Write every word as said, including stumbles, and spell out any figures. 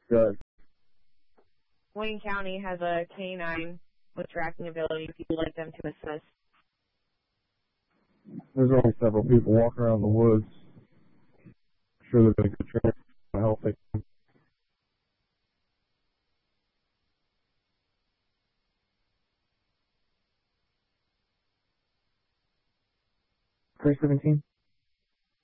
Good. Wayne County has a canine with tracking ability if you'd like them to assist. There's only several people walking around the woods. I'm sure there's a good chance of helping. Clear seventeen.